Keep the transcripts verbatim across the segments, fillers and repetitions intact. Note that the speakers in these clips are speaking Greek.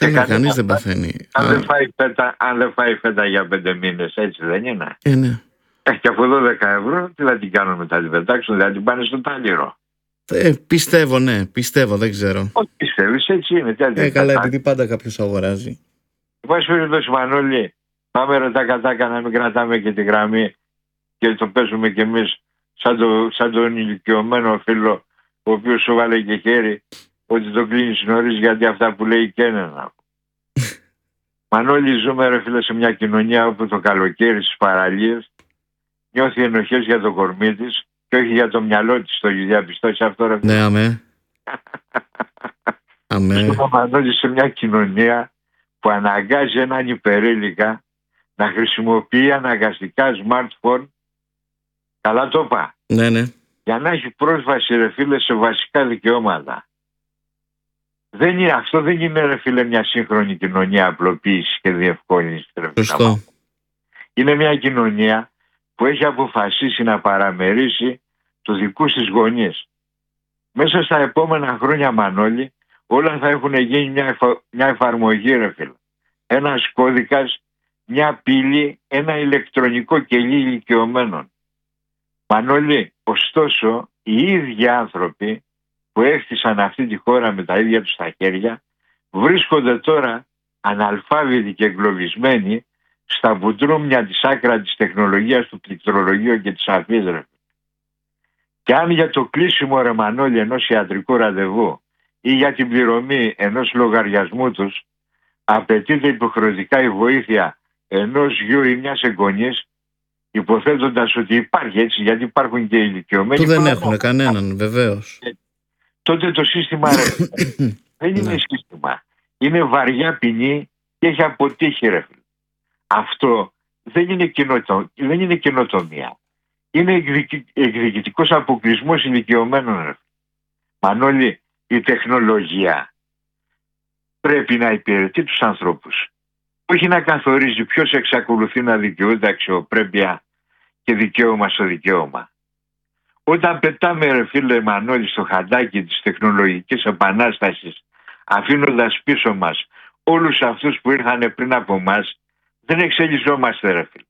Καλά, κανείς δεν παθαίνει. Αν δεν φάει φέτα, αν δεν φάει φέτα για πέντε μήνες, έτσι δεν είναι? Ε, ναι. Ε, και από δώδεκα ευρώ τι θα την κάνουν μετά, την πετάξουν, δεν την πάνε στο τάλιρο. Ε, πιστεύω, ναι, πιστεύω, δεν ξέρω. Όχι, πιστεύεις, έτσι είναι. Τι ε, καλά, επειδή πάντα κάποιος αγοράζει. Πώς περιπτώσει, Μανώλη, πάμε ρε τα κατάκα να μην κρατάμε και τη γραμμή και το παίζουμε κι εμείς σαν, το, σαν τον ηλικιωμένο φίλο, ο οποίος σου βάλε και χέρι ότι το κλείνεις νωρίς γιατί αυτά που λέει και ένα. Μανώλη, ζούμε ρε φίλε σε μια κοινωνία όπου το καλοκαίρι στις παραλίες νιώθει ενοχές για το κορμί της και όχι για το μυαλό της. Το διαπιστώσεις αυτό ρε φίλε? Ναι, αμέ. αμέ. Ζούμε, Μανώλη, σε μια κοινωνία που αναγκάζει έναν υπερήλικα να χρησιμοποιεί αναγκαστικά smartphone. Καλά το είπα. Ναι, ναι. Για να έχει πρόσβαση ρε φίλε σε βασικά δικαιώματα. Δεν είναι, αυτό δεν είναι ρε φίλε μια σύγχρονη κοινωνία απλοποίησης και διευκόλυνσης. Σωστό. Είναι μια κοινωνία που έχει αποφασίσει να παραμερίσει τους δικούς της γονείς. Μέσα στα επόμενα χρόνια, Μανώλη, όλα θα έχουν γίνει μια, εφα... μια εφαρμογή ρε φίλε. Ένας κώδικας, μια πύλη, ένα ηλεκτρονικό κελί ηλικιωμένων. Μανώλη, ωστόσο, οι ίδιοι άνθρωποι που έκτισαν αυτή τη χώρα με τα ίδια τους τα χέρια βρίσκονται τώρα αναλφάβητοι και εγκλωβισμένοι στα μπουντρούμια της άκρα της τεχνολογίας του πληκτρολογίου και της αφής. Και αν για το κλείσιμο ρε Μανώλη ενός ιατρικού ραντεβού ή για την πληρωμή ενός λογαριασμού τους απαιτείται υποχρεωτικά η βοήθεια ενός γιου ή μιας εγγονής, υποθέτοντας ότι υπάρχει, έτσι, γιατί υπάρχουν και ηλικιωμένοι που δεν έχουν κανέναν, βεβαίως. Τότε το σύστημα ρε, δεν είναι σύστημα. Είναι βαριά ποινή και έχει αποτύχει ρε. Αυτό δεν είναι, καινοτο... δεν είναι καινοτομία. Είναι εκδικη... εκδικητικός αποκλεισμός ηλικιωμένων ρε. Μανώλη, η τεχνολογία πρέπει να υπηρετεί τους ανθρώπους. Όχι να καθορίζει ποιος εξακολουθεί να δικαιούται αξιοπρέπεια και δικαίωμα στο δικαίωμα. Όταν πετάμε ρε φίλε Μανώλη στο χαντάκι της τεχνολογικής επανάστασης, αφήνοντας πίσω μας όλους αυτούς που ήρθαν πριν από μας, δεν εξελισσόμαστε ρε φίλε.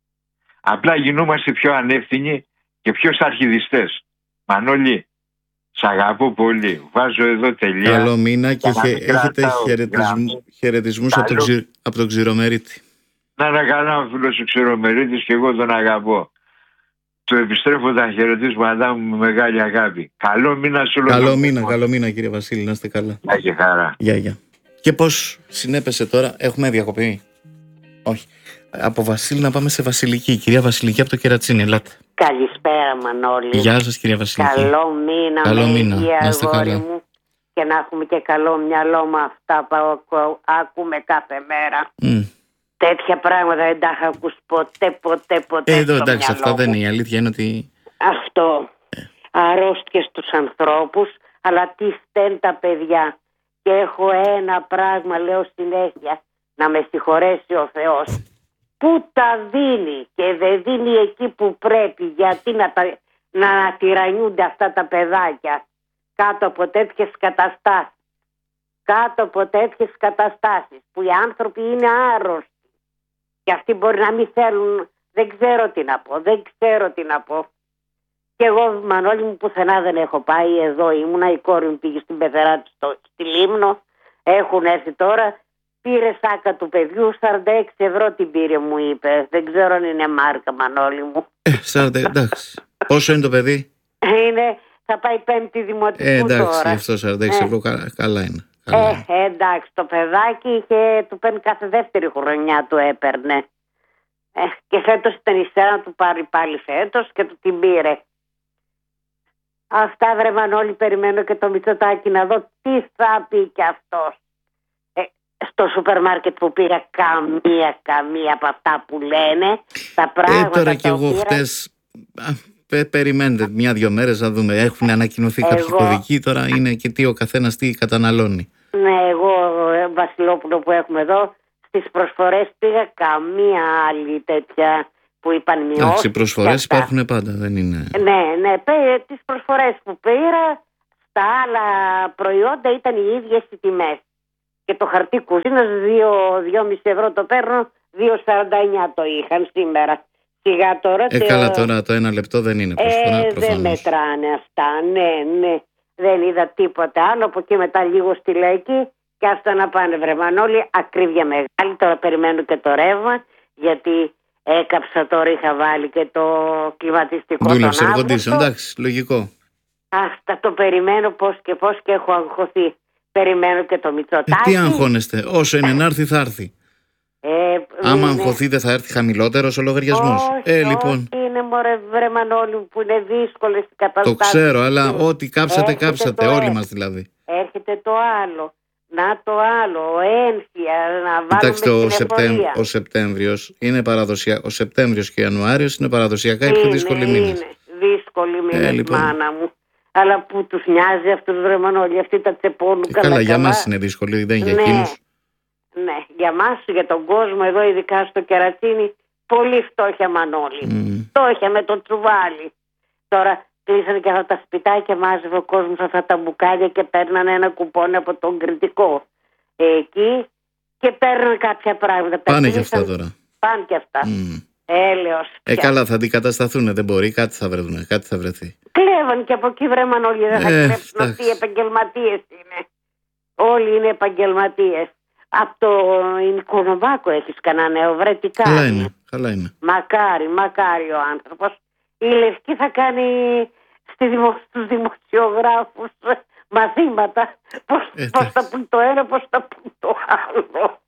Απλά γινόμαστε πιο ανεύθυνοι και πιο σταρχιδιστές. Μανώλη, σ' αγαπώ πολύ. Βάζω εδώ τελεία. Καλό μήνα και έχετε χαιρετισμού, χαιρετισμούς από τον, ξυ, από τον Ξηρομερίτη. Να είναι καλά ο φίλος ο Ξηρομερίτης και εγώ τον αγαπώ. Του επιστρέφω τα χαιρετίσματά μου με μεγάλη αγάπη. Καλό μήνα σε όλο. Καλό μήνα, καλό μήνα κύριε Βασίλη, να είστε καλά. Γεια και χαρά. Γεια, γεια. Και πώς συνέπεσε τώρα, έχουμε διακοπή? Όχι. Από Βασίλη να πάμε σε Βασιλική. Κυρία Βασιλική από το Κερατσίνι, ελάτε. Καλησπέρα Μανώλη. Γεια σας κυρία Βασιλική. Καλό μήνα, καλό μήνα. Να είστε καλά. Μου, και να έχουμε και καλό μυαλό με αυτά που άκουμε κάθε μέρα. Mm. Τέτοια πράγματα δεν τα είχα ακούσει ποτέ, ποτέ, ποτέ. Ε, εδώ εντάξει, αυτά δεν είναι. Η αλήθεια είναι ότι... Αυτό. Ε. Αρρώστιες στους ανθρώπους, αλλά τι στέλνουν τα παιδιά. Και έχω ένα πράγμα, λέω συνέχεια, να με συγχωρέσει ο Θεός. Πού τα δίνει και δεν δίνει εκεί που πρέπει, γιατί να, τα, να τυραννιούνται αυτά τα παιδάκια κάτω από τέτοιες καταστάσεις. Κάτω από τέτοιες καταστάσεις που οι άνθρωποι είναι άρρωστοι και αυτοί μπορεί να μην θέλουν, δεν ξέρω τι να πω, δεν ξέρω τι να πω. Και εγώ Μανώλη μου πουθενά δεν έχω πάει, εδώ ήμουνα, η κόρη μου πήγε στην πεθερά της στη Λίμνο, έχουν έρθει τώρα. Πήρε σάκα του παιδιού, σαράντα έξι ευρώ την πήρε μου είπε. Δεν ξέρω αν είναι μάρκα Μανώλη μου. Ε, σαράντα, εντάξει. Πόσο είναι το παιδί? Είναι, θα πάει πέμπτη δημοτικού ε, εντάξει, τώρα. Εντάξει, αυτό σαράντα έξι ευρώ καλά, καλά είναι. Καλά ε, ε, εντάξει, το παιδάκι είχε, του παίρνει κάθε δεύτερη χρονιά του έπαιρνε. Ε, και φέτος ήταν η σειρά να του πάρει πάλι φέτος και του την πήρε. Αυτά βρε Μανώλη, περιμένω και το Μητσοτάκη να δω τι θα πει κι αυτός. Στο σούπερ μάρκετ που πήγα καμία, καμία από αυτά που λένε. Τα πράγματα. Ε, τώρα κι εγώ πήρα... χτες. Πε, περιμένετε μια-δυο μέρες να δούμε. Έχουν ανακοινωθεί εγώ... κάποιοι κωδικοί. Τώρα είναι και τι ο καθένας τι καταναλώνει. Ναι, εγώ Βασιλόπουλο που έχουμε εδώ, στις προσφορές πήγα καμία άλλη τέτοια που είπαν μειώσεις. Εντάξει, οι προσφορές υπάρχουν πάντα, δεν είναι. Ναι, ναι, τις προσφορές που πήρα στα άλλα προϊόντα ήταν οι ίδιες οι τιμές. Και το χαρτί κουζίνας δύο κόμμα πέντε ευρώ το παίρνω, δύο σαράντα εννιά το είχαν σήμερα. Σιγά τώρα. Ε, καλά, τώρα το ένα λεπτό δεν είναι προσφορά, ε, προφανώς. Δεν μετράνε αυτά, ναι, ναι. Δεν είδα τίποτα άλλο. Από εκεί μετά λίγο στη Λαϊκή και αυτά να πάνε βρεμανόλοι. Ακρίβεια μεγάλη. Τώρα περιμένω και το ρεύμα, γιατί έκαψα τώρα, είχα βάλει και το κλιματιστικό. Δούλεψε εργοντήσεων, εντάξει, λογικό. Αυτά το περιμένω πώς και πώς και έχω αγχωθεί. Περιμένω και το Μητσοτάκη. Ε, τι αγχώνεστε, όσο είναι να έρθει θα έρθει. Ε, Άμα είναι... αγχωθείτε θα έρθει χαμηλότερος ο λογαριασμός. Όχι, ε, λοιπόν. όχι, είναι μωρέ βρεμανόλοι που είναι δύσκολες οι καταστάσεις. Το ξέρω, αλλά ό,τι κάψατε, έρχεται κάψατε, το όλοι ε. μας δηλαδή. Έρχεται το άλλο. Να το άλλο, ο ένφια, να βάλουμε Κοιτάξτε, ο, την Σεπτέμ, εφορία. ο Σεπτέμβριος είναι παραδοσιακά. Ο Σεπτέμβριος και ο Ιανουάριος είναι παραδοσιακά οι πιο δύσκολοι μήνες. Είναι δύσκολοι μήνες, Ε, λοιπόν. μάνα μου. Αλλά που τους νοιάζει αυτούς τους βρεμανόλοι, αυτοί τα τσεπώνουν Ε, καλά. καλά, για μας είναι δύσκολοι, δεν για Ναι. εκείνους. Ναι, για μας, για τον κόσμο εδώ, ειδικά στο Κερατσίνι, πολύ φτώχεια Μανώλη. Mm. Φτώχεια με το τσουβάλι. Τώρα κλείσανε και αυτά τα σπιτάκια, μάζευε ο κόσμος αυτά τα μπουκάλια και παίρνανε ένα κουπόνι από τον Κρητικό. Εκεί και παίρνανε κάποια πράγματα. Πάνε και και αυτά τώρα. Πάνε και αυτά. Mm. Έλεος. Ε, καλά, θα αντικατασταθούν, δεν μπορεί, κάτι θα βρεθούν, κάτι θα βρεθεί. Κλέβαν και από εκεί βρε Μανώλη, δεν θα Ε, κλέψουν, αυτοί οι εντάξει. επαγγελματίες είναι. Όλοι είναι επαγγελματίες. Από το Οικονομάκο έχεις κανένα νέο, βρε τι κάνει. Καλά είναι, καλά είναι. Μακάρι, μακάρι ο άνθρωπος. Η Λευκή θα κάνει στη δημο, στους δημοσιογράφους μαθήματα πώς, Ε, πώς θα πούν το ένα, πώς θα πούν το άλλο.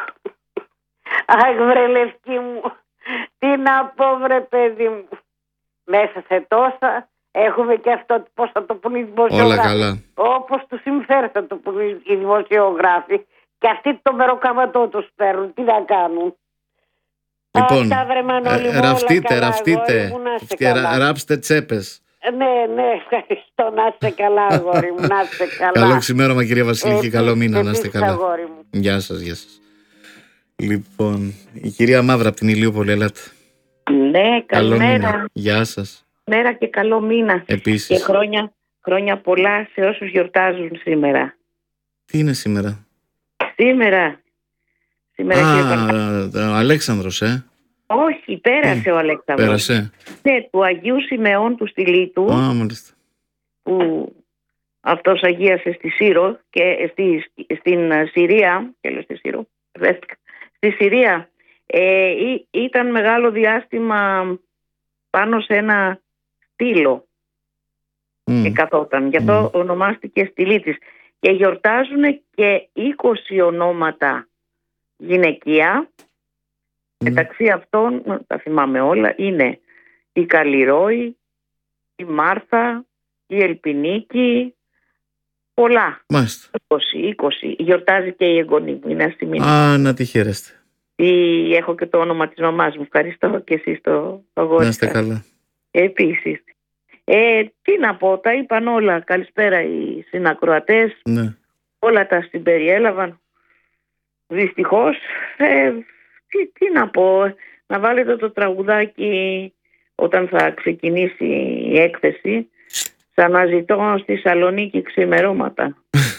Αχ βρε Λευκή μου, τι να πω βρε παιδί μου. Μέσα σε τόσα έχουμε και αυτό πώς θα το πούν οι δημοσιογράφοι. Όλα καλά. Όπως τους συμφέρει θα το πούν οι δημοσιογράφοι. Και αυτοί το μεροκάματό τους παίρνουν. Τι να κάνουν. Λοιπόν, Αυτά, βρε Μανώλη μου, ε, όλα ραφτείτε, καλά, ραφτείτε αγόρι μου, να είστε και καλά. ρα- ράψτε τσέπες. Ε, Ναι, ναι, ευχαριστώ. Να είστε καλά, αγόρι μου, να είστε καλά. Καλό ξημέρωμα κυρία Βασιλική, Επίσης, καλό μήνα, να είστε επίσης, καλά. αγόρι μου. Γεια σας, γεια σας. Λοιπόν, η κυρία Μαύρα από την Ηλιούπολη, ελάτε. Ναι, Καλό καλημέρα. μήνα. Γεια σας. Μέρα και καλό μήνα. Και Επίσης. χρόνια, χρόνια πολλά σε όσους γιορτάζουν σήμερα. Τι είναι σήμερα? Σήμερα. Σήμερα κύριε Παπα- Α, ο Αλέξανδρος, ε. Όχι, πέρασε ο Αλέξανδρος. Πέρασε. Ναι, του Αγίου Σιμεών του Στυλίτου, Α, μάλιστα. που αυτός αγίασε στη Σύρο και στη, στην Συρία, και λέω στη Σύρο, μπερδεύτηκα. Στη Συρία ε, ή- ήταν μεγάλο διάστημα πάνω σε ένα στήλο Μμ. και καθόταν. Γι' αυτό Μμ. ονομάστηκε Στυλίτης. Και γιορτάζουν και είκοσι ονόματα γυναικεία. Μμ. Μεταξύ αυτών, τα θυμάμαι όλα, είναι η Καλλιρόη, η Μάρθα, η Ελπινίκη, πολλά. Μάλιστα. είκοσι, είκοσι. Γιορτάζει και η εγγονή μου, είναι αστιμήνη. Α, να τη χαίρεστε. Ή έχω και το όνομα της μαμάς μου. Ευχαριστώ και εσείς το, το γόρι Να είστε σας. καλά. Επίσης. Ε, τι να πω, τα είπαν όλα. Καλησπέρα οι συνακροατές. Ναι. Όλα τα συμπεριέλαβαν. Δυστυχώς, ε, τι, τι να πω, να βάλετε το τραγουδάκι όταν θα ξεκινήσει η έκθεση. Σ' αναζητώ στη Σαλονίκη ξημερώματα.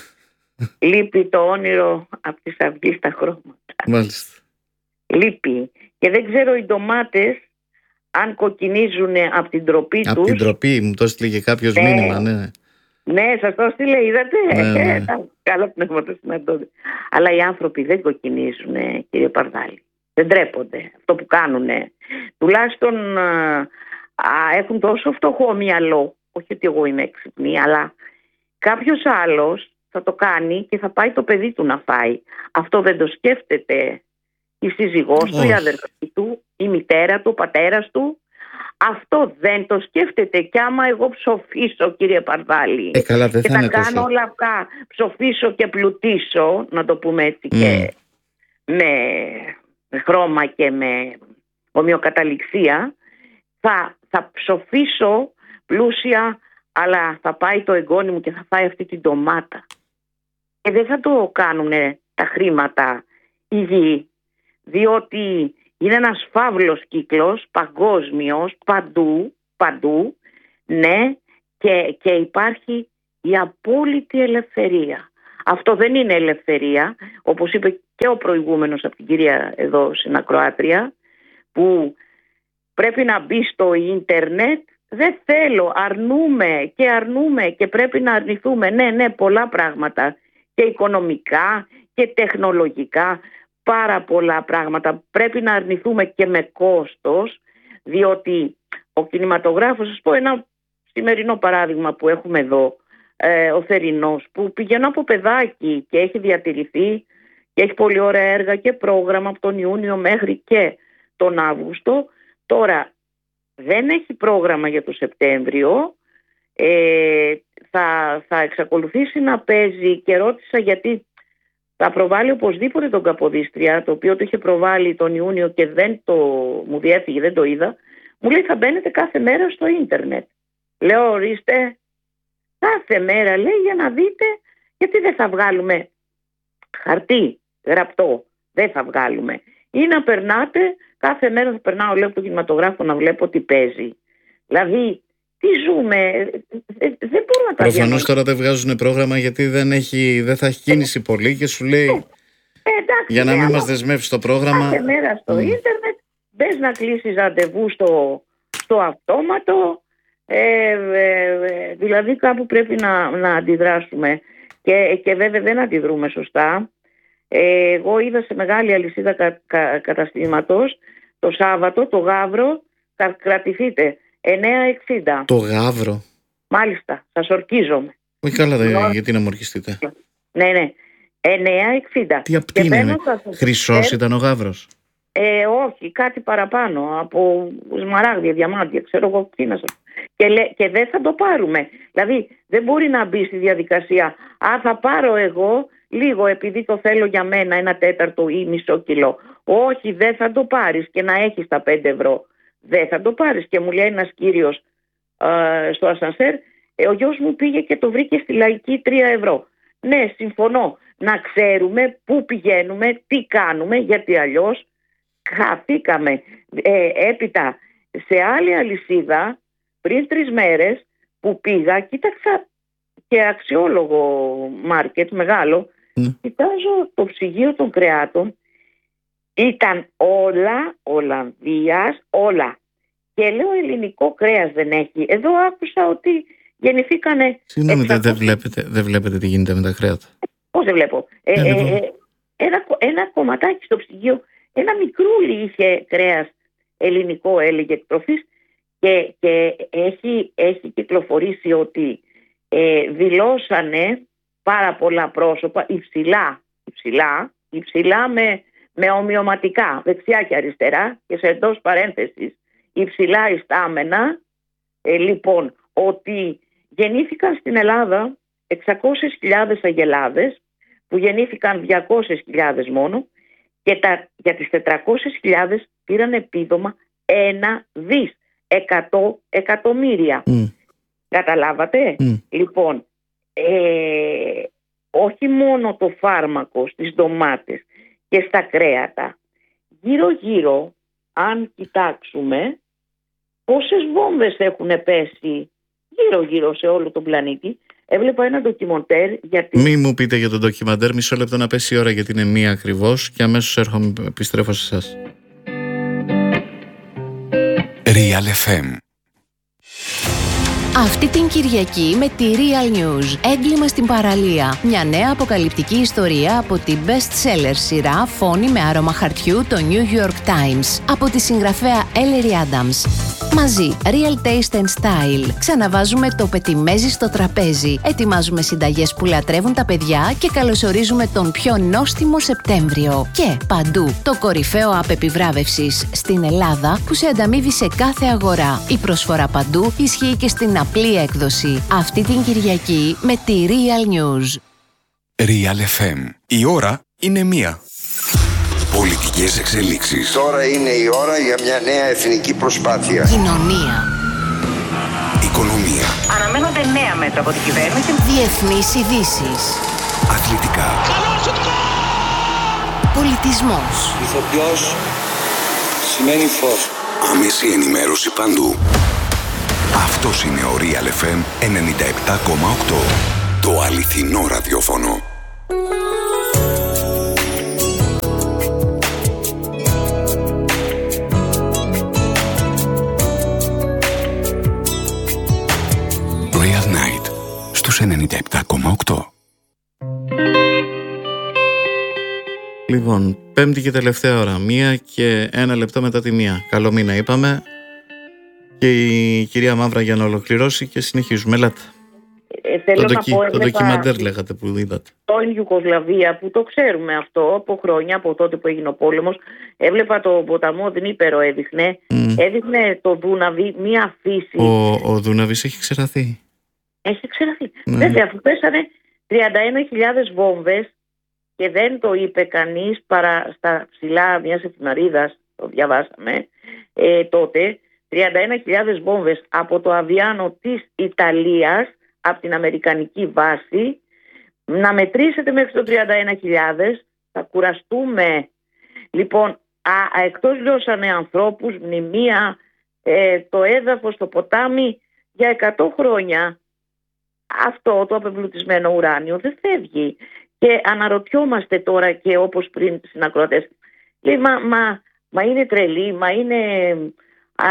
Λείπει το όνειρο από τις αυγής τα χρώματα. Μάλιστα. Λείπει. Και δεν ξέρω οι ντομάτες αν κοκκινίζουν από την τροπή Από τους. την τροπή μου το έστειλε κάποιος Ναι. μήνυμα, ναι. Ναι, σας το έστειλε, είδατε. Ναι, ναι. Ε, τα καλά πνεύματα συναντώνται. Αλλά οι άνθρωποι δεν κοκκινίζουν, κύριε Παρδάλη. Δεν τρέπονται αυτό που κάνουν. Τουλάχιστον α, α, έχουν τόσο φτωχό μυαλό. Όχι ότι εγώ είμαι έξυπνη, αλλά κάποιος άλλος θα το κάνει και θα πάει το παιδί του να φάει. Αυτό δεν το σκέφτεται η σύζυγός του, Όχι. η αδερφή του, η μητέρα του, ο πατέρας του. Αυτό δεν το σκέφτεται. Κι άμα εγώ ψοφήσω, κύριε Παρδάλη, Ε, καλά, δεν και θα τα είναι κάνω τόσο. όλα αυτά, ψοφήσω και πλουτίσω, να το πούμε έτσι, και με, με χρώμα και με ομοιοκαταληξία, θα, θα ψοφήσω πλούσια, αλλά θα πάει το εγγόνι μου και θα φάει αυτή την ντομάτα. Και δεν θα το κάνουν τα χρήματα υγιή, διότι είναι ένας φαύλος κύκλος, παγκόσμιος, παντού, παντού, ναι, και, και υπάρχει η απόλυτη ελευθερία. Αυτό δεν είναι ελευθερία, όπως είπε και ο προηγούμενος από την κυρία εδώ συνακροάτρια, που πρέπει να μπει στο ίντερνετ. Δεν θέλω, αρνούμε και αρνούμε και πρέπει να αρνηθούμε. Ναι, ναι, πολλά πράγματα και οικονομικά και τεχνολογικά, πάρα πολλά πράγματα. Πρέπει να αρνηθούμε και με κόστος, διότι ο κινηματογράφος, σας πω ένα σημερινό παράδειγμα που έχουμε εδώ, ε, ο Θερινός, που πηγαίνω από παιδάκι και έχει διατηρηθεί και έχει πολύ ωραία έργα και πρόγραμμα από τον Ιούνιο μέχρι και τον Αύγουστο. Τώρα δεν έχει πρόγραμμα για το Σεπτέμβριο, ε, θα, θα εξακολουθήσει να παίζει και ρώτησα γιατί θα προβάλλει οπωσδήποτε τον Καποδίστρια, το οποίο το είχε προβάλλει τον Ιούνιο και δεν το, μου διέφυγε, δεν το είδα. Μου λέει θα μπαίνετε κάθε μέρα στο ίντερνετ. Λέω ορίστε, κάθε μέρα λέει για να δείτε, γιατί δεν θα βγάλουμε χαρτί γραπτό, δεν θα βγάλουμε. Ή να περνάτε, κάθε μέρα θα περνάω λέω από τον κινηματογράφο να βλέπω τι παίζει. Δηλαδή, τι ζούμε, δεν μπορούμε να τα Προφανώς διαβάσουμε. Τώρα δεν βγάζουν πρόγραμμα γιατί δεν, έχει, δεν θα έχει κίνηση πολύ και σου λέει ε, εντάξει, για να μην ναι, μας δεσμεύσει το πρόγραμμα. Κάθε μέρα στο mm. ίντερνετ, μπες να κλείσεις ραντεβού στο, στο αυτόματο, ε, ε, ε, δηλαδή κάπου πρέπει να, να αντιδράσουμε και, και βέβαια δεν αντιδρούμε σωστά. Ε, εγώ είδα σε μεγάλη αλυσίδα κα, κα, καταστήματος το Σάββατο, το Γαύρο, θα κρατηθείτε εννιά εξήντα. Το Γαύρο. Μάλιστα, σας ορκίζομαι. Όχι καλά, δε, no. γιατί να μου ορκιστείτε. Ναι, ναι. εννιά εξήντα. Τι απ' τι είναι, χρυσός ήταν ο Γαύρος. Ε, όχι, κάτι παραπάνω από σμαράγδια, διαμάντια, ξέρω εγώ τι να σας. Και, λέ, και δεν θα το πάρουμε. Δηλαδή δεν μπορεί να μπει στη διαδικασία. Α, θα πάρω εγώ λίγο επειδή το θέλω για μένα ένα τέταρτο ή μισό κιλό. Όχι, δεν θα το πάρεις και να έχεις τα πέντε ευρώ. Δεν θα το πάρεις. Και μου λέει ένας κύριος ε, στο ασανσέρ, ε, ο γιος μου πήγε και το βρήκε στη Λαϊκή τρία ευρώ. Ναι, συμφωνώ. Να ξέρουμε πού πηγαίνουμε, τι κάνουμε, γιατί αλλιώς χαθήκαμε. Ε, έπειτα, σε άλλη αλυσίδα, πριν τρεις μέρες που πήγα, κοίταξα και αξιόλογο μάρκετ μεγάλο, mm. κοιτάζω το ψυγείο των κρεάτων, ήταν όλα Ολλανδίας, όλα. Και λέω ελληνικό κρέας δεν έχει. Εδώ άκουσα ότι γεννηθήκανε... Συγγνώμη, εξακόσια... δεν, βλέπετε, δεν βλέπετε τι γίνεται με τα κρέατα. Πώς δεν βλέπω. Ε, ε, ε, ε, ένα, ένα κομματάκι στο ψυγείο, ένα μικρούλι είχε κρέας ελληνικό, έλεγε εκτροφής, και, και έχει, έχει κυκλοφορήσει ότι ε, δηλώσανε πάρα πολλά πρόσωπα υψηλά, υψηλά, υψηλά με, με ομοιωματικά, δεξιά και αριστερά, και σε εντός παρένθεσης υψηλά ιστάμενα, ε, λοιπόν, ότι γεννήθηκαν στην Ελλάδα εξακόσιες χιλιάδες αγελάδες, που γεννήθηκαν διακόσιες χιλιάδες μόνο, και τα, για τις τετρακόσιες χιλιάδες πήραν επίδομα ένα δις, εκατό εκατομμύρια. Mm. Καταλάβατε? Mm. Λοιπόν, ε, όχι μόνο το φάρμακο στις ντομάτες και στα κρέατα, γύρω-γύρω, αν κοιτάξουμε, πόσες βόμβες έχουν πέσει γύρω-γύρω σε όλο τον πλανήτη. Έβλεπα ένα ντοκιμαντέρ γιατί... Μη μου πείτε για το ντοκιμαντέρ, μισό λεπτό να πέσει η ώρα γιατί είναι μία ακριβώς και αμέσως έρχομαι, επιστρέφω σε εσάς. Real εφ εμ. Αυτή την Κυριακή με τη Real News, έγκλημα στην παραλία. Μια νέα αποκαλυπτική ιστορία από την best-seller σειρά Φόνη με άρωμα χαρτιού, το New York Times, από τη συγγραφέα Ellery Adams. Μαζί, Real Taste and Style. Ξαναβάζουμε το πετιμέζι στο τραπέζι. Ετοιμάζουμε συνταγές που λατρεύουν τα παιδιά και καλωσορίζουμε τον πιο νόστιμο Σεπτέμβριο. Και παντού, το κορυφαίο app επιβράβευσης στην Ελλάδα που σε ανταμείβει σε κάθε αγορά. Η προσφορά παντού ισχύει και στην απλή έκδοση. Αυτή την Κυριακή με τη Real News. Real εφ εμ. Η ώρα είναι μία. Πολιτικές εξελίξεις. Τώρα είναι η ώρα για μια νέα εθνική προσπάθεια. Κοινωνία. Οικονομία. Αναμένονται νέα μέτρα από την κυβέρνηση. Διεθνείς ειδήσεις. Αθλητικά. Πολιτισμός. Ηθοποιός σημαίνει φως. Άμεση ενημέρωση παντού. Αυτός είναι ο Real εφ εμ ενενήντα επτά κόμμα οκτώ. Το αληθινό ραδιόφωνο. Real Night στους ενενήντα επτά κόμμα οκτώ. Λοιπόν, πέμπτη και τελευταία ώρα, μία και ένα λεπτό μετά τη μία. Καλό μήνα είπαμε. Και η κυρία Μαύρα για να ολοκληρώσει και συνεχίζουμε. Ελάτε. Ε, θέλω το, να ντοκι, πω, το ντοκιμαντέρ λέγατε που είδατε. Το Ιουγκοσλαβία που το ξέρουμε αυτό από χρόνια, από τότε που έγινε ο πόλεμος. Έβλεπα το ποταμό Δνήπερο έδειχνε. Mm. Έδειχνε το Δούναβι, μία φύση. Ο, ο Δούναβης έχει ξεραθεί. Έχει ξεραθεί. Ναι. Βέβαια, αφού πέσανε τριάντα ένα χιλιάδες βόμβες και δεν το είπε κανείς παρά στα ψηλά μιας εφημερίδας, το διαβάσαμε ε, τότε, τριάντα ένα χιλιάδες βόμβες από το Αβιάνο της Ιταλίας, από την Αμερικανική βάση, να μετρήσετε μέχρι το τριάντα ένα χιλιάδες, θα κουραστούμε. Λοιπόν, α, εκτός λιώσανε ανθρώπους, μνημεία, ε, το έδαφος, το ποτάμι για εκατό χρόνια. Αυτό το απεμπλουτισμένο ουράνιο δεν φεύγει. Και αναρωτιόμαστε τώρα και όπως πριν συνακροατές, λέει μα, μα, μα είναι τρελή, μα είναι α,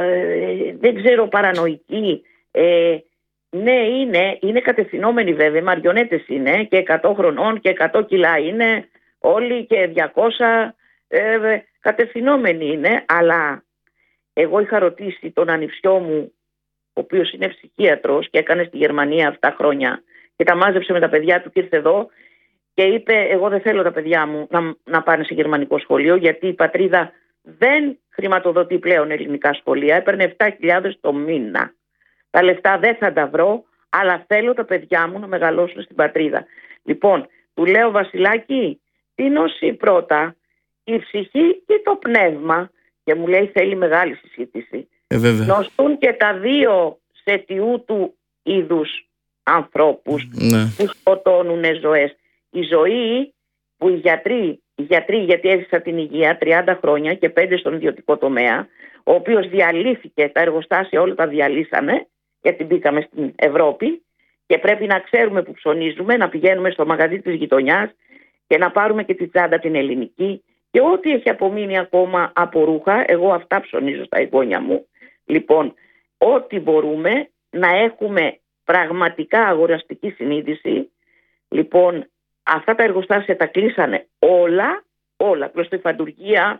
δεν ξέρω παρανοϊκή. Ε, ναι είναι, είναι κατευθυνόμενοι βέβαια, μαριονέτες είναι και εκατό χρονών και εκατό κιλά είναι όλοι και διακόσια ε, κατευθυνόμενοι είναι, αλλά εγώ είχα ρωτήσει τον ανιψιό μου, ο οποίος είναι ψυχίατρος και έκανε στη Γερμανία αυτά τα χρόνια και τα μάζεψε με τα παιδιά του και ήρθε εδώ και είπε εγώ δεν θέλω τα παιδιά μου να, να πάνε σε γερμανικό σχολείο γιατί η πατρίδα δεν χρηματοδοτεί πλέον ελληνικά σχολεία, έπαιρνε επτά χιλιάδες το μήνα. Τα λεφτά δεν θα τα βρω, αλλά θέλω τα παιδιά μου να μεγαλώσουν στην πατρίδα. Λοιπόν, του λέω Βασιλάκη, τι νοσεί πρώτα, η ψυχή ή το πνεύμα, και μου λέει θέλει μεγάλη συζήτηση. Ε, Νοστούν και τα δύο σε τιού του είδους ανθρώπους ναι. που σκοτώνουν ζωές. Η ζωή που οι γιατροί, οι γιατροί γιατί έζησα την υγεία τριάντα χρόνια και πέντε στον ιδιωτικό τομέα, ο οποίος διαλύθηκε, τα εργοστάσια όλα τα διαλύσανε, γιατί μπήκαμε στην Ευρώπη και πρέπει να ξέρουμε που ψωνίζουμε, να πηγαίνουμε στο μαγαζί της γειτονιάς και να πάρουμε και τη τσάντα την ελληνική και ό,τι έχει απομείνει ακόμα από ρούχα, εγώ αυτά ψωνίζω στα εγγόνια μου. Λοιπόν, ό,τι μπορούμε να έχουμε πραγματικά αγοραστική συνείδηση. Λοιπόν, αυτά τα εργοστάσια τα κλείσανε όλα, όλα, κλωστοϊφαντουργία,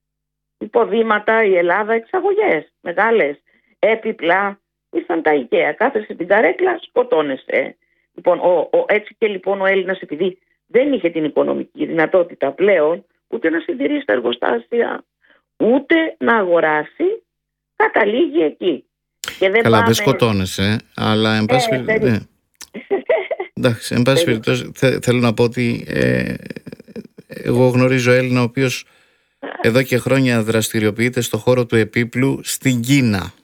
υποδήματα, η Ελλάδα, εξαγωγές μεγάλες, έπιπλα, ήρθαν τα IKEA, κάθεσαι την καρέκλα, σκοτώνεσαι. Λοιπόν, ο, ο, έτσι και λοιπόν ο Έλληνας, επειδή δεν είχε την οικονομική δυνατότητα πλέον, ούτε να συντηρήσει τα εργοστάσια, ούτε να αγοράσει, καταλήγει εκεί. Και δεν Καλά, πάμε... δεν σκοτώνεσαι, αλλά εν πάση ε, ναι. Εντάξει, εν πάση περιπτώσει θέλω να πω ότι ε, εγώ γνωρίζω Έλληνα ο οποίος εδώ και χρόνια δραστηριοποιείται στο χώρο του επίπλου στην Κίνα.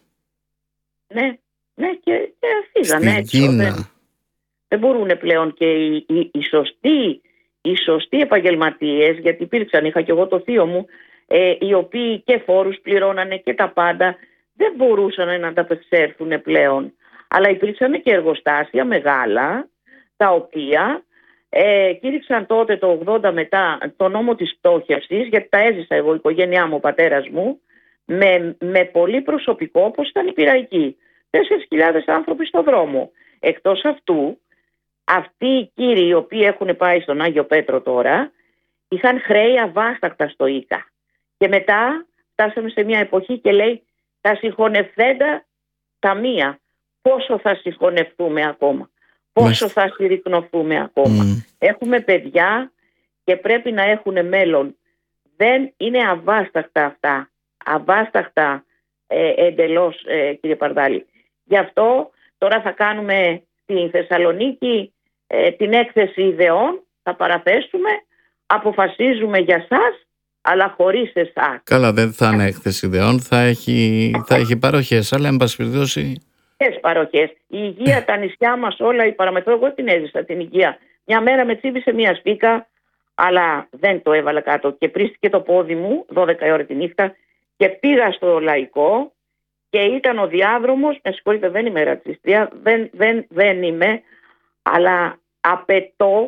Ναι, ναι και, και φύγανε στην Κίνα. Δεν, δεν μπορούν πλέον και οι, οι, οι, σωστοί, οι σωστοί επαγγελματίες, γιατί υπήρξαν, είχα και εγώ το θείο μου, ε, οι οποίοι και φόρους πληρώνανε και τα πάντα, δεν μπορούσαν να ανταπεξέλθουν πλέον. Αλλά υπήρξαν και εργοστάσια μεγάλα, τα οποία ε, κήρυξαν τότε το ογδόντα μετά το νόμο της πτώχευσης, γιατί τα έζησα εγώ, η οικογένειά μου, ο πατέρας μου, με, με πολύ προσωπικό όπως ήταν η Πειραϊκή. τέσσερις χιλιάδες άνθρωποι στο δρόμο. Εκτός αυτού, αυτοί οι κύριοι οι οποίοι έχουν πάει στον Άγιο Πέτρο τώρα, είχαν χρέη αβάσταχτα στο ΙΚΑ. Και μετά φτάσαμε σε μια εποχή και λέει τα συγχωνευθέντα ταμεία. Πόσο θα συγχωνευτούμε ακόμα, πόσο θα συρρυκνωθούμε ακόμα. Mm. Έχουμε παιδιά και πρέπει να έχουν μέλλον. Δεν είναι αβάσταχτα αυτά, αβάσταχτα ε, εντελώς ε, κύριε Παρδάλη. Γι' αυτό τώρα θα κάνουμε στην Θεσσαλονίκη ε, την έκθεση ιδεών, θα παραθέσουμε, αποφασίζουμε για σας, αλλά χωρίς εσάς. Καλά, δεν θα είναι έκθεση ιδεών, θα έχει, θα έχει παροχές, αλλά εν πάση περιπτώσει... παροχές. Η υγεία, τα νησιά μας όλα, η παραμεθό, εγώ την έζησα την υγεία. Μια μέρα με τσίβησε μια σπίκα, αλλά δεν το έβαλα κάτω και πρίστηκε το πόδι μου, δώδεκα η ώρα τη νύχτα, και πήγα στο Λαϊκό και ήταν ο διάδρομος, με συγχωρείτε δεν είμαι ρατσιστρία, δεν, δεν, δεν είμαι, αλλά απαιτώ,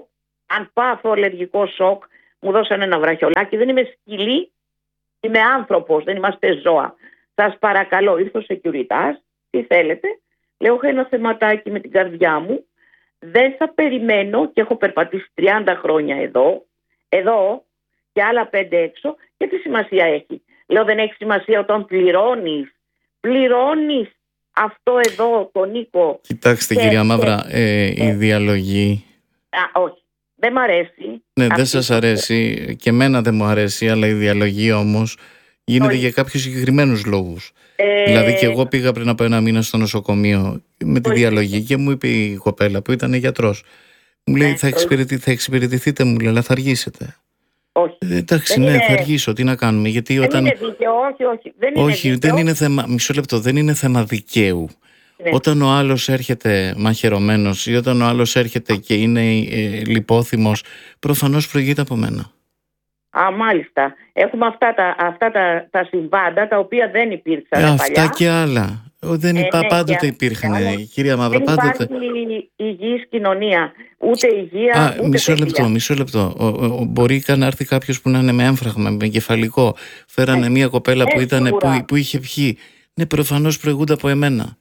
αν πάθω αλλεργικό σοκ, μου δώσανε ένα βραχιολάκι. Δεν είμαι σκυλή, είμαι άνθρωπος, δεν είμαστε ζώα. Σας παρακαλώ, ήρθε ο σεκιουριτάς, τι θέλετε. Λέω, έχω ένα θεματάκι με την καρδιά μου. Δεν θα περιμένω και έχω περπατήσει τριάντα χρόνια εδώ, εδώ και άλλα πέντε έξω. Και τι σημασία έχει? Λέω, δεν έχει σημασία όταν πληρώνεις. Πληρώνεις αυτό εδώ, τον Νίκο. Κοιτάξτε, και, κυρία Μαύρα, ε, ε, η διαλογή... Α, όχι, δεν μ' αρέσει. Ναι, δεν σας αρέσει και εμένα δεν μου αρέσει, αλλά η διαλογή όμως γίνεται όχι. για κάποιους συγκεκριμένους λόγους. Ε... Δηλαδή και εγώ πήγα πριν από ένα μήνα στο νοσοκομείο με τη όχι. διαλογή και μου είπε η κοπέλα που ήταν γιατρός. Μου λέει, ε, θα, εξυπηρετη... θα εξυπηρετηθείτε, μου λέει, αλλά θα αργήσετε. Όχι. Ε, εντάξει, δεν ναι, είναι... θα αργήσω. Τι να κάνουμε, γιατί δεν όταν. Είναι δίκαιο, όχι, όχι. Δεν είναι όχι, δίκαιο. δεν είναι θέμα. Μισό λεπτό, δεν είναι θέμα δικαίου. Ναι. Όταν ο άλλος έρχεται μαχαιρωμένος ή όταν ο άλλος έρχεται και είναι ε, λιπόθυμος, προφανώς προηγείται από μένα. Α, μάλιστα. Έχουμε αυτά τα, αυτά τα, τα συμβάντα τα οποία δεν υπήρξαν. Ε, παλιά. Αυτά και άλλα. Δεν είπα, ε, ναι, πάντοτε υπήρχαν, κυρία Μαύρα. Δεν πάντοτε. υπάρχει υγιής κοινωνία. Ούτε υγεία, Α, ούτε μισό παιδεία. λεπτό, μισό λεπτό. Ο, ο, μπορεί να έρθει κάποιος που να είναι με έμφραγμα, με εγκεφαλικό. Φέρανε ε, μια κοπέλα ε, που, ήταν, που, που είχε πιει. Ναι, προφανώς προηγούνται από εμένα.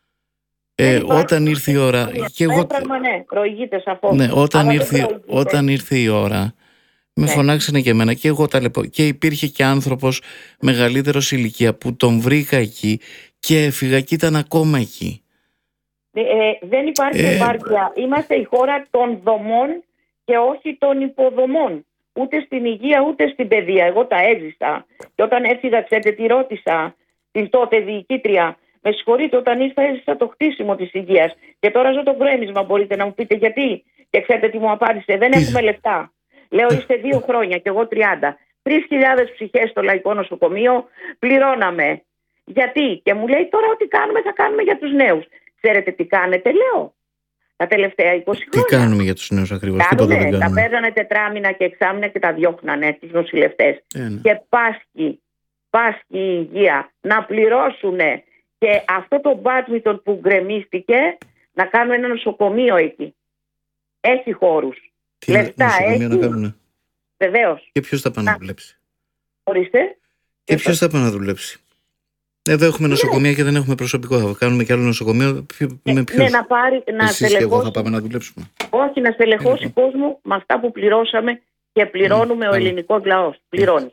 Ε, ε, όταν ήρθε η ώρα. Και εγώ... Έμφραγμα, ναι, προηγείται σαφώς. Ναι, όταν ήρθε, όταν ήρθε η ώρα. Με ναι. φωνάξανε και εμένα και εγώ τα λεπω. Και υπήρχε και άνθρωπος μεγαλύτερος ηλικία που τον βρήκα εκεί και έφυγα και ήταν ακόμα εκεί. Ε, ε, δεν υπάρχει ε, επάρκεια. Είμαστε η χώρα των δομών και όχι των υποδομών. Ούτε στην υγεία ούτε στην παιδεία. Εγώ τα έζησα. Και όταν έφυγα, ξέρετε τι ρώτησα την τότε διοικήτρια. Με συγχωρείτε, όταν ήρθα έζησα το χτίσιμο της υγείας. Και τώρα ζω το γκρέμισμα. Μπορείτε να μου πείτε γιατί? Και ξέρετε τι μου απάντησε? Δεν έχουμε λεφτά. Λέω, είστε δύο χρόνια και εγώ τριάντα. Τρεις χιλιάδες ψυχές στο Λαϊκό Νοσοκομείο πληρώναμε. Γιατί? Και μου λέει, τώρα ό,τι κάνουμε θα κάνουμε για τους νέους. Ξέρετε τι κάνετε? Λέω, τα τελευταία είκοσι χρόνια. Τι κάνουμε για τους νέους ακριβώς? Κάνουμε, τίποτα δεν τα παίρνανε τετράμινα και εξάμηνα και τα διώχνανε τους νοσηλευτές. Ε, ναι. Και πάσχει, πάσχει η υγεία να πληρώσουνε και αυτό το μπάτμιτον που γκρεμίστηκε να κάνουν ένα νοσοκομείο εκεί. Έχει χώρους. Τι λεφτά έχει. Να κάνουν. Βεβαίως. Και ποιος θα πάει να δουλέψει? Ορίστε. Και ποιος θα πάει να δουλέψει? Εδώ έχουμε νοσοκομεία και δεν έχουμε προσωπικό. Θα κάνουμε και άλλο νοσοκομείο. Ναι, με ποιος? Ναι, να πάρει, να Εσείς στελεχώσει. και εγώ θα πάμε να δουλέψουμε. Όχι, να στελεχώσει ε, κόσμο με αυτά που πληρώσαμε και πληρώνουμε mm, ο ελληνικός λαός. Πληρώνει.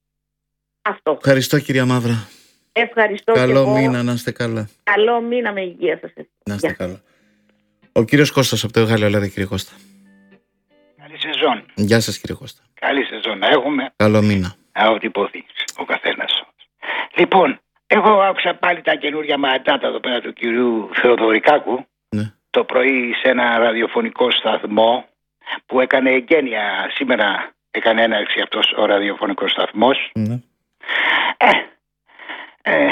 Mm. Αυτό. Ευχαριστώ, κυρία Μαύρα. Ευχαριστώ. Καλό και μήνα, εγώ. να είστε καλά. Καλό μήνα με υγεία σας. Να είστε καλά. Ο κύριος Κώστας από το Γάλλιο, ελάτε κύριε Κώστα. Καλή σεζόν. Γεια σας κύριε Κώστα. Καλή σεζόν να έχουμε. Καλό μήνα. Ό,τι υποθεί ο καθένας. Λοιπόν, εγώ άκουσα πάλι τα καινούργια μαντάτα εδώ πέρα του κυρίου Θεοδωρικάκου. Ναι. Το πρωί σε ένα ραδιοφωνικό σταθμό που έκανε εγγένεια. Σήμερα έκανε έναρξη αυτός ο ραδιοφωνικός σταθμός. Ναι. Ε, ε,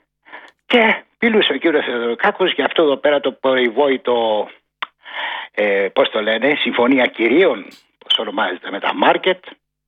και μιλούσε ο κύριος Θεοδωρικάκος για αυτό εδώ πέρα το περιβόητο, ε, πώς το λένε, συμφωνία κυρίων, πώς ονομάζεται, με τα μάρκετ,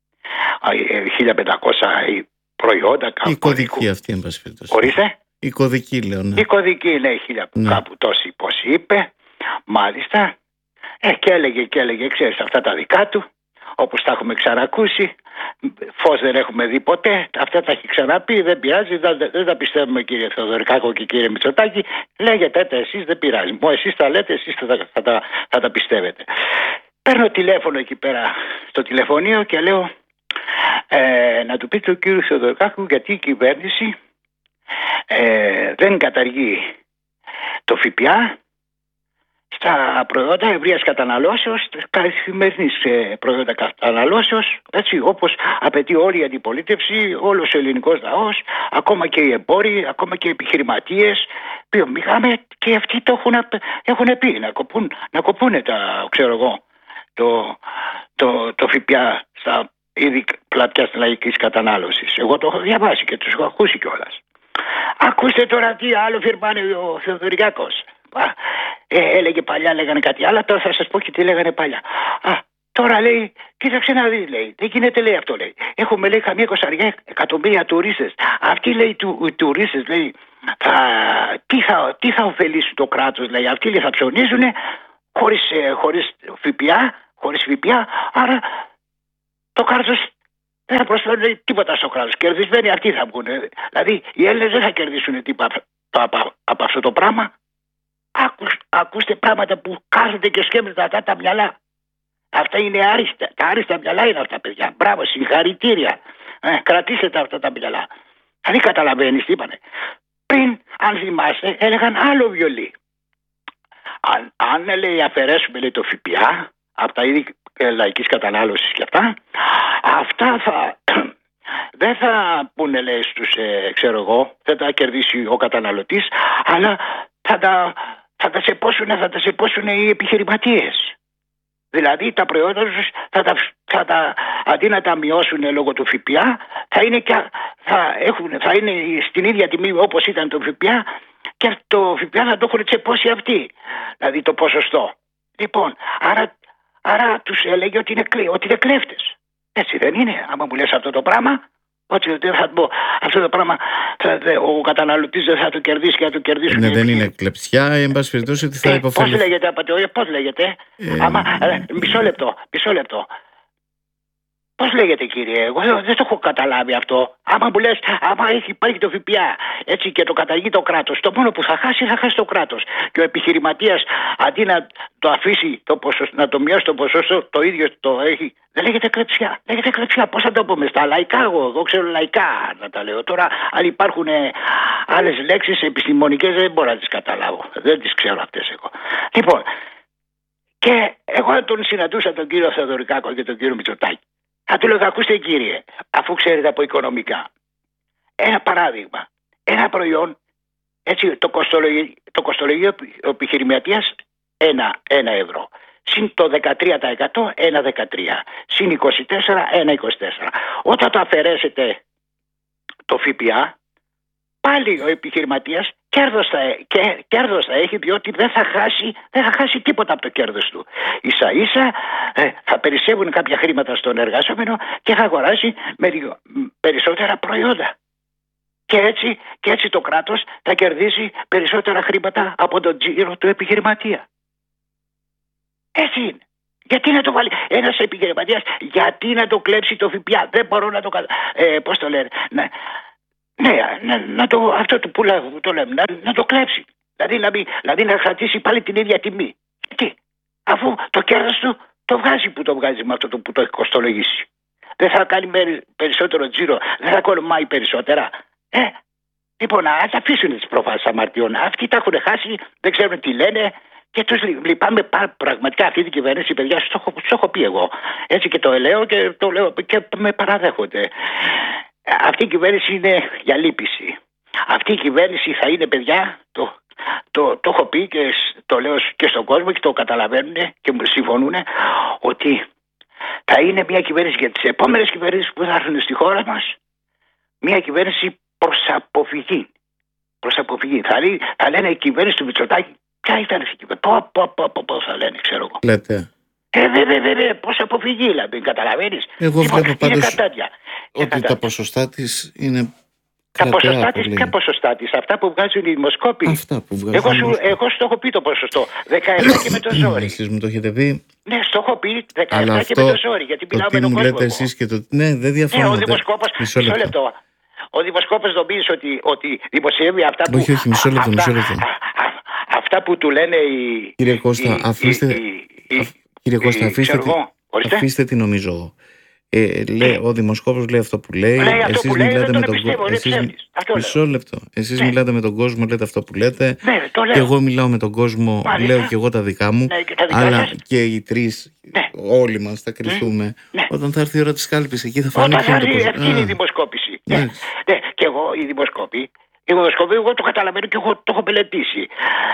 χίλια πεντακόσια προϊόντα. Η κωδική αυτή, εν πάση περιπτώσει. Ορίστε. Η κωδική, λέω, ναι. Η κωδική, λέει, χίλια, ναι. Κάπου τόση πώς είπε, μάλιστα. Ε, και έλεγε και έλεγε, ξέρεις, αυτά τα δικά του, όπως τα έχουμε ξανακούσει. Φως δεν έχουμε δει ποτέ. Αυτά τα έχει ξαναπεί, δεν πειράζει. Δεν, δεν τα πιστεύουμε, κύριε Θεοδωρικάκο και κύριε Μητσοτάκη. Λέγετε τα εσείς, δεν πειράζει. Μου εσείς τα λέτε, εσείς θα, θα, θα, θα τα πιστεύετε. Παίρνω τηλέφωνο εκεί πέρα στο τηλεφωνείο και λέω ε, να του πείτε ο κύριο Θεοδωρικάκου γιατί η κυβέρνηση ε, δεν καταργεί το ΦΠΑ στα προϊόντα ευρείας καταναλώσεως, καθημερινής προϊόντα καταναλώσεως, έτσι όπως απαιτεί όλη η αντιπολίτευση, όλος ο ελληνικός λαός, ακόμα και οι εμπόροι, ακόμα και οι επιχειρηματίες, βιομηχανοί, και αυτοί το έχουν, έχουν πει, να κοπούν, να κοπούν τα, ξέρω εγώ, το, το, το ΦΠΑ στα είδη πλατιάς λαϊκής κατανάλωσης. Εγώ το έχω διαβάσει και τους έχω ακούσει κιόλας. Ακούστε τώρα τι άλλο φυρμάνε ο Θεοδωρικάκος. Ε, έλεγε παλιά, λέγανε κάτι άλλο, τώρα θα σας πω και τι λέγανε παλιά. Α, τώρα λέει, κοίταξε να δει, λέει, δεν γίνεται, λέει, αυτό, λέει. Έχουμε, λέει, καμία εικοσαριά εκατομμύρια τουρίστες. Αυτοί, λέει, του, οι τουρίστες, λέει, θα, τι, θα, τι θα ωφελήσουν το κράτος, λέει. Αυτοί, λέει, θα ψωνίζουν χωρίς, ε, χωρίς ΦΠΑ, χωρίς ΦΠΑ, άρα το κράτος δεν θα προσφέρει τίποτα στο κράτος. Κερδισμένοι αυτοί θα βγουν. Δηλαδή οι Έλληνες δεν θα κερδίσουν τίποτα από, από αυτό το πράγμα. Άκου, ακούστε πράγματα που κάθονται και σκέφτονται αυτά τα μυαλά. Αυτά είναι άριστα. Τα άριστα μυαλά είναι αυτά, παιδιά. Μπράβο, συγχαρητήρια. Ε, κρατήστε τα αυτά τα μυαλά. Δεν καταλαβαίνεις τι είπανε. Πριν, αν θυμάστε, έλεγαν άλλο βιολί. Αν, αν λέει, αφαιρέσουμε λέει, το ΦΠΑ από τα είδη λαϊκής κατανάλωσης και αυτά, αυτά θα, δεν θα πούνε λέει, στους, ε, ξέρω εγώ, δεν θα κερδίσει ο καταναλωτής, αλλά θα τα, θα τα σεπώσουν, θα τα σεπώσουν οι επιχειρηματίες. Δηλαδή τα προϊόντα τους θα τα, θα τα, αντί να τα μειώσουν λόγω του ΦΠΑ, θα είναι, και, θα έχουν, θα είναι στην ίδια τιμή όπως ήταν το ΦΠΑ, και το ΦΠΑ θα το έχουν τσεπώσει αυτοί. Δηλαδή το ποσοστό. Λοιπόν, άρα, άρα τους έλεγε ότι είναι, ότι είναι κλέφτες. Έτσι δεν είναι? Άμα μου λες αυτό το πράγμα, ότι δεν θα πω, αυτό το πράγμα θα, ο καταναλωτής δεν θα το κερδίσει και θα το κερδίσουν. Ναι, δεν είναι κλεψιά, εν πάση περιπτώσει ότι θα ε, υποφελεί. Πώς λέγεται, απατεωρία, πώς λέγεται. Ε... Άμα, ε, μισό λεπτό, μισό λεπτό. Πώς λέγεται κύριε, εγώ δεν το έχω καταλάβει αυτό. Άμα μου λες, άμα έχει, υπάρχει το ΦΠΑ έτσι, και το καταργεί το κράτος, το μόνο που θα χάσει θα χάσει το κράτος. Και ο επιχειρηματίας αντί να το αφήσει το ποσοστό, να το μειώσει το ποσοστό, το ίδιο το έχει. Δεν λέγεται κλεψιά. Λέγεται κλεψιά. Πώς θα το πούμε στα λαϊκά, εγώ, εγώ ξέρω λαϊκά να τα λέω. Τώρα, αν υπάρχουν ε, άλλες λέξεις επιστημονικές, δεν μπορώ να τις καταλάβω. Δεν τις ξέρω αυτές εγώ. Λοιπόν, και εγώ τον συναντούσα τον κύριο Θεοδωρικάκο και τον κύριο Μητσοτάκη. Θα του λέω, ακούστε κύριε, αφού ξέρετε από οικονομικά, ένα παράδειγμα, ένα προϊόν, έτσι, το κοστολογεί, το κοστολογεί ο επιχειρηματίας ένα, ένα ευρώ. Συν το δεκατρία τοις εκατό, ένα δεκατρία. Συν είκοσι τέσσερα, ένα είκοσι τέσσερα. Όταν το αφαιρέσετε το ΦΠΑ, πάλι ο επιχειρηματίας κέρδος θα, και, κέρδος θα έχει, διότι δεν θα, χάσει, δεν θα χάσει τίποτα από το κέρδος του. Ίσα ίσα ε, θα περισσεύουν κάποια χρήματα στον εργαζόμενο και θα αγοράσει με, περισσότερα προϊόντα. Και έτσι, και έτσι το κράτος θα κερδίσει περισσότερα χρήματα από τον τζίρο του επιχειρηματία. Έτσι είναι. Γιατί να το βάλει ένας επιχειρηματίας, γιατί να το κλέψει το ΦΠΑ? Δεν μπορώ να το καταλάβω. Ε, πώς το λένε. Ναι. Ναι, να, να το, αυτό το πουλά, το λέμε, να, να το κλέψει. Δηλαδή να, μην, δηλαδή να κρατήσει πάλι την ίδια τιμή. Τι, αφού το κέρδος του το βγάζει που το βγάζει με αυτό το, που το έχει κοστολογήσει. Δεν θα κάνει περισσότερο τζίρο, δεν θα κολομάει περισσότερα. Ε, λοιπόν, ας αφήσουν τις προφάσεις αμαρτιών. Αυτοί τα έχουν χάσει, δεν ξέρουν τι λένε και τους λυπάμαι πραγματικά αυτή την κυβέρνηση, παιδιά, σου το, το έχω πει εγώ. Έτσι και το λέω και το λέω και με παραδέχονται. Αυτή η κυβέρνηση είναι για λύπηση. Αυτή η κυβέρνηση θα είναι, παιδιά, το, το, το έχω πει και το λέω και στον κόσμο και το καταλαβαίνουν και μου συμφωνούν, ότι θα είναι μια κυβέρνηση για τις επόμενες κυβερνήσεις που θα έρθουν στη χώρα μας, μια κυβέρνηση προς αποφυγή. Προς αποφυγή. Θα, λέ, θα λένε η κυβέρνηση του Μητσοτάκη, ποια ήταν αυτή η κυβέρνηση, πω, πω, πω, πω, πω θα λένε, ξέρω εγώ. Λέτε. Ε, βέβαια, βέβαια, πώς αποφυγή, δηλαδή, καταλαβαίνεις. Εγώ λοιπόν, βλέπω πάντως ότι κατά... τα ποσοστά της είναι τα ποσοστά της, ποια ποσοστά της, αυτά που βγάζουν οι δημοσκόποι. Αυτά που βγάζουν εγώ, σου, εγώ σου το έχω πει το ποσοστό, δεκαεπτά και με το ζόρι. Εσείς μου το έχετε πει. Ναι, στο έχω πει δεκαεπτά και με το ζόρι, γιατί μιλάω με τον κόσμο. Λέτε εσείς και το... Ναι, δεν διαφωνώ. Ναι, ο δημοσκόπος, μισό λεπτό. λεπτό. Ο δημοσκόπος νομίζει ότι, ότι δημοσιεύει αυτά που... Όχι, όχι, μισό λεπτό, μισό λεπτό. Αυτά που του λένε οι... Κύριε Κώστα, αφήστε... Κύριε Κώστα, αφήστε, τη, αφήστε τι νομίζω εγώ. Ε, λέει, ο δημοσκόπος λέει αυτό που λέει. λέει αυτό εσείς που μιλάτε λέει, με τον κόσμο. Μισό λεπτό. Εσείς ναι. μιλάτε με τον κόσμο, λέτε αυτό που λέτε. Ναι, το λέω. Και εγώ μιλάω με τον κόσμο, Μάλιστα. λέω και εγώ τα δικά μου. Ναι, και τα δικά αλλά σας. Και οι τρεις, ναι. όλοι μας θα κρυθούμε. Ναι. Όταν θα έρθει η ώρα της κάλπης, εκεί θα φανεί. Όταν θα έρθει, αυτή είναι η δημοσκόπηση. Ναι. Ναι. Ναι. Και εγώ, οι δημοσκόποι, οι δημοσκόποι, εγώ το καταλαβαίνω και εγώ το έχω μελετήσει.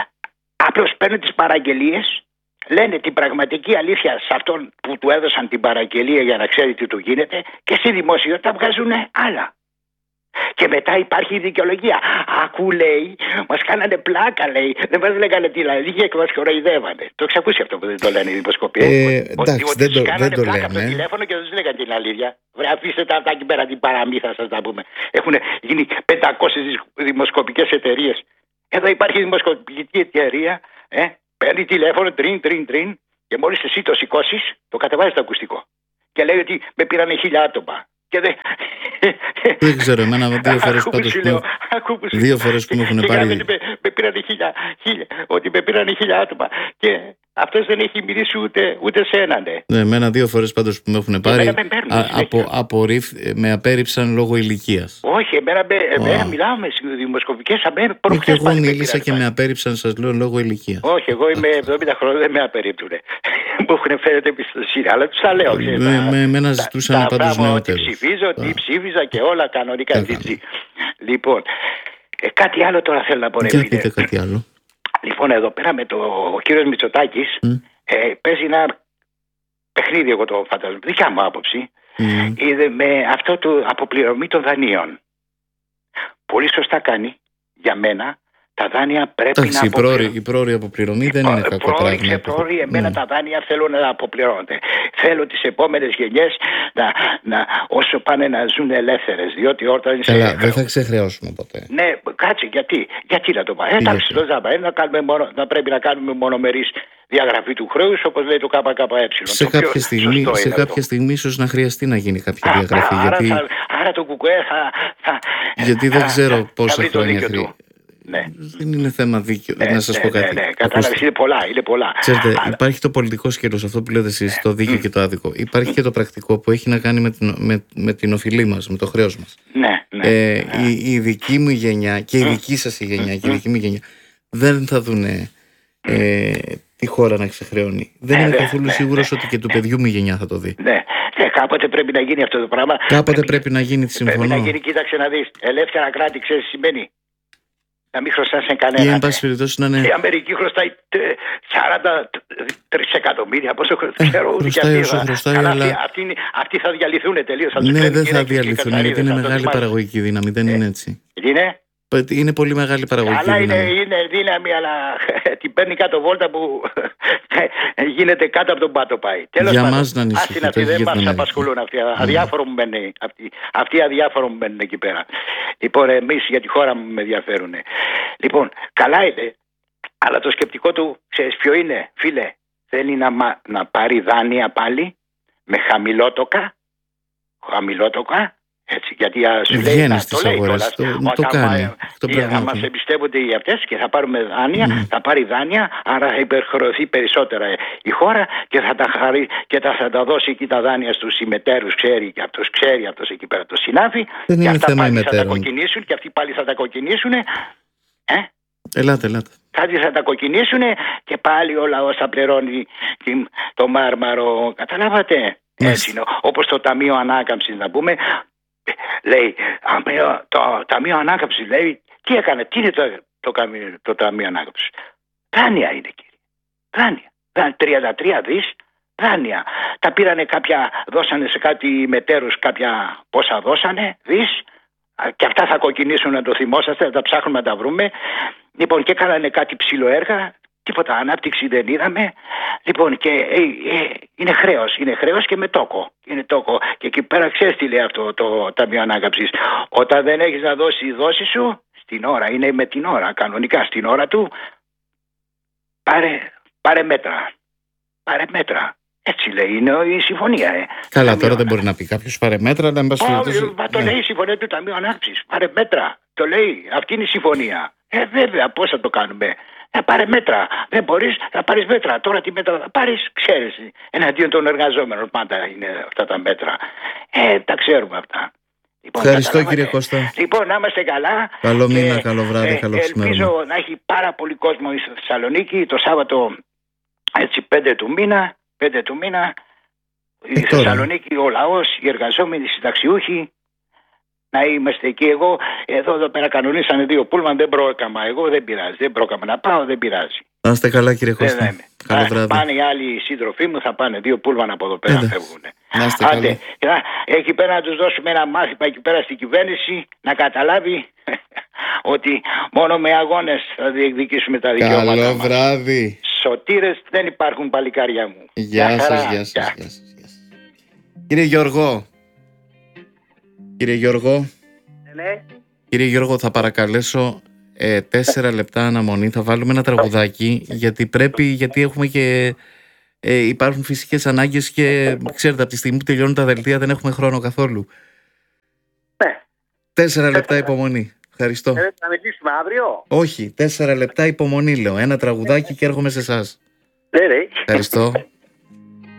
Απλώς παίρνουν τις παραγγελίες. Λένε την πραγματική αλήθεια σε αυτόν που του έδωσαν την παραγγελία για να ξέρει τι του γίνεται και στη δημοσιότητα βγάζουν άλλα. Και μετά υπάρχει η δικαιολογία. Ακού, λέει, μας κάνανε πλάκα, λέει. Δεν μας λέγανε την αλήθεια και μας κοροϊδεύανε. Το έχεις ακούσει αυτό που δεν το λένε οι δημοσκοποί. Ε, εντάξει, ότι δεν το, κάνανε δεν το πλάκα λένε. από το τηλέφωνο και δεν τους λέγανε την αλήθεια. Βρε, αφήστε τα αυτά εκεί πέρα την παραμύθα σας να πούμε. Έχουν γίνει πεντακόσιες δημοσκοπικές εταιρείες. Εδώ υπάρχει δημοσκοπική εταιρεία, ε, παίρνει τηλέφωνο, τρίν, τρίν, τρίν Και μόλις εσύ το σηκώσεις, το κατεβάζει το ακουστικό. Και λέει ότι με πήρανε χίλια άτομα. Και δεν... δεν ξέρω, εμένα δύο φορές πάντως που, δύο φορές που μου έχουν πάρει. Με, με πήρανε χίλια, χίλια, ότι με πήρανε χίλια άτομα. Και αυτός δεν έχει μιλήσει ούτε, ούτε σε έναν. Ναι, ναι εμένα δύο φορές πάντως που με έχουν πάρει, με, α, απο, απορρίφ, με απέρριψαν λόγω ηλικίας. Όχι, εμένα, εμένα μιλάω με δημοσκοπικές αμέ, και εγώ μίλησα και με απέρριψαν, σας λέω, λόγω ηλικίας. Όχι, εγώ είμαι εβδομήντα χρόνια, δεν με απερίπτουνε. Μου έχουν φέρει εμπιστοσύνη, αλλά τους τα λέω. Με εμένα ζητούσαν πάντως νεότερους. Ψηφίζω, τι ψήφιζα και όλα κανονικά. Λοιπόν, ε, κάτι άλλο τώρα θέλω να πω. Για πείτε κάτι άλλο. Λοιπόν, εδώ πέρα με το ο κύριος Μητσοτάκης mm. ε, παίζει ένα παιχνίδι, εγώ το φαντάζομαι, δικιά μου άποψη, mm. είδε με αυτό το αποπληρωμή των δανείων. Πολύ σωστά κάνει για μένα. Τα δάνεια πρέπει Άξι, να αποπληρώνονται. Η πρόορη αποπληρωμή δεν είναι κακό πράγμα. Πρόορη, εμένα ναι. Τα δάνεια θέλω να αποπληρώνονται. Θέλω τις επόμενες γενιές να, να, όσο πάνε να ζουν ελεύθερες. Διότι όταν είσαι. Καλά, δεν θα ξεχρεώσουμε ποτέ. Ναι, κάτσε, γιατί, γιατί να το πάει. Εντάξει, το ζάμπα, να, κάνουμε μόνο, να πρέπει να κάνουμε μονομερής διαγραφή του χρέους, όπως λέει το ΚΚΕ. Σε το κάποια, στιγμή, σε κάποια στιγμή ίσως να χρειαστεί να γίνει κάποια διαγραφή. Α, γιατί... άρα, θα, άρα το ΚΚΕ θα. θα γιατί δεν ξέρω πόσα χρόνια χρειάζεται. Ναι. Δεν είναι θέμα δίκαιο. Ναι, να σας ναι, πω κάτι. Ναι, ναι. Κατάλαβες, είναι πολλά, είναι πολλά. Ξέρετε, Αλλά... υπάρχει το πολιτικό σκέλος, αυτό που λέτε εσείς, το δίκαιο mm. και το άδικο. Υπάρχει και το πρακτικό που έχει να κάνει με την, με, με την οφειλή μας, με το χρέος μας. Ναι, ναι, ε, ναι. Η, η δική μου γενιά και η δική σας η γενιά και η δική μου γενιά δεν θα δουνε ε, τη χώρα να ξεχρεώνει. Δεν ναι, είμαι ναι, καθόλου ναι, σίγουρος ναι, ότι και του παιδιού μου η γενιά θα το δει. Ναι. Ναι, κάποτε πρέπει να γίνει αυτό το πράγμα. Κάποτε πρέπει, πρέπει να γίνει, τη συμφωνώ. Πρέπει να γίνει, κοίταξε να δεις. Ελεύθερα κράτη, ξέρεις τι σημαίνει. Να μην χρωστάς σε κανένα. Ή εν πάση περιπτώσει να είναι. Η Αμερική χρωστάει σαράντα τρία εκατομμύρια. Πόσο ε, ξέρω ούτε χρωστάει όσο χρωστάει, αλλά. αλλά... Αυτοί, αυτοί θα διαλυθούν τελείως. Ναι, δεν θα διαλυθούν γιατί είναι μεγάλη παραγωγική δύναμη. Δεν ε, είναι έτσι. Είναι. Είναι πολύ μεγάλη παραγωγική αλλά δύναμη. Είναι, είναι δύναμη, αλλά την παίρνει κάτω βόλτα που γίνεται κάτω από τον πάτο πάει. Τέλος για πάντων, μας να ανησυχείτε. Αυτοί δεν μας απασχολούν. Αυτοί, mm. αδιάφορο μου μένουν, αυτοί, αυτοί αδιάφορο μου μένουν εκεί πέρα. Λοιπόν, εμείς για τη χώρα μου με ενδιαφέρουν. Λοιπόν, καλά είναι, αλλά το σκεπτικό του, ξέρεις ποιο είναι, φίλε, θέλει να, να πάρει δάνεια πάλι με χαμηλότοκα, χαμηλότοκα, έτσι, γιατί σου λέει να το λέει κιόλας, το, το κάνει. Θα μας εμπιστεύονται οι αυτές και θα πάρουμε δάνεια, mm. θα πάρει δάνεια, άρα θα υπερχρεωθεί περισσότερα η χώρα και θα τα, χαρί, και θα, θα τα δώσει εκεί τα δάνεια στους συμμετέρους, ξέρει και αυτός ξέρει, αυτός εκεί πέρα το συνάφη. Δεν και είναι αυτά θέμα πάλι ημετέρων. θα τα κοκκινήσουν και αυτοί πάλι θα τα κοκκινήσουν. Ε? Ελάτε, ελάτε. Κάτι θα τα κοκκινήσουν και πάλι ο λαός θα πληρώνει το μάρμαρο. Καταλάβατε. Έτσι είναι. Όπως το Ταμείο Ανάκαμψης να πούμε. Λέει, το Ταμείο Ανάκαμψης λέει, τι έκανε, τι είναι το, το, το, το Ταμείο Ανάκαμψης. Δάνεια είναι, κύριε. Δάνεια. τριάντα τρία δις δάνεια. Τα πήρανε κάποια, δώσανε σε κάτι μετέρους κάποια πόσα δώσανε, δις. Και αυτά θα κοκκινήσουν, να το θυμόσαστε, θα τα ψάχνουμε να τα βρούμε. Λοιπόν, και έκανανε κάτι ψιλοέργα. Τίποτα ανάπτυξη δεν είδαμε. Λοιπόν, και ε, ε, είναι χρέος. Είναι χρέος και με τόκο. Είναι τόκο. Και εκεί πέρα ξέρεις τι λέει αυτό το Ταμείο Ανάκαμψης. Όταν δεν έχεις να δώσει η δόση σου, στην ώρα, είναι με την ώρα, κανονικά στην ώρα του, πάρε, πάρε μέτρα. Πάρε μέτρα. Έτσι λέει, είναι η συμφωνία. Ε. Καλά, Ταμείο τώρα δεν μπορεί να πει κάποιος πάρε μέτρα, αλλά μπας περιπτώσει. Μα το ναι. λέει η συμφωνία του Ταμείου Ανάκαμψης. Πάρε μέτρα. Το λέει. Αυτή είναι η συμφωνία. Ε, βέβαια, πώς θα το κάνουμε. Θα πάρε μέτρα. Δεν μπορείς, θα πάρεις μέτρα. Τώρα τι μέτρα θα πάρεις, ξέρεις. Εναντίον των εργαζόμενων πάντα είναι αυτά τα μέτρα. Ε, τα ξέρουμε αυτά. Λοιπόν, ευχαριστώ κύριε Κώστα. Λοιπόν, να είμαστε καλά. Καλό μήνα, ε, καλό βράδυ, ε, καλό σήμερα. Ελπίζω να έχει πάρα πολύ κόσμο στη Θεσσαλονίκη το Σάββατο έτσι πέντε του μήνα. πέντε του μήνα. Η ε, Θεσσαλονίκη, ο λαός, οι εργαζόμενοι, οι συνταξιούχοι. Να είμαστε εκεί. Εγώ εδώ, εδώ πέρα κανονίσανε δύο πούλμαν, δεν πρόκαμα. Εγώ δεν πειράζει. Δεν πρόκαμα να πάω, δεν πειράζει. Να είστε καλά κύριε Κώστα. Καλό βράδυ. Πάνε οι άλλοι σύντροφοί μου, θα πάνε δύο πούλμαν από εδώ πέρα, φεύγουν. Να είστε καλά. Εκεί πέρα να τους δώσουμε ένα μάθημα εκεί πέρα στην κυβέρνηση να καταλάβει ότι μόνο με αγώνες θα διεκδικήσουμε τα δικαιώματα μας. Καλό βράδυ. Σωτήρες δεν υπάρχουν, παλικάρια μου. Γεια σας, γεια σας, γεια σας. Κύριε Γιώργο. Κύριε Γιώργο. Ναι. Κύριε Γιώργο, θα παρακαλέσω ε, τέσσερα λεπτά αναμονή. Θα βάλουμε ένα τραγουδάκι γιατί πρέπει, γιατί έχουμε και ε, υπάρχουν φυσικές ανάγκες και ξέρετε, από τη στιγμή που τελειώνουν τα δελτία δεν έχουμε χρόνο καθόλου. Ναι. Τέσσερα λεπτά υπομονή. Ευχαριστώ. Ε, θα μιλήσουμε αύριο. Όχι, τέσσερα λεπτά υπομονή λέω. Ένα τραγουδάκι και έρχομαι σε εσάς. Ναι, ναι. Ευχαριστώ.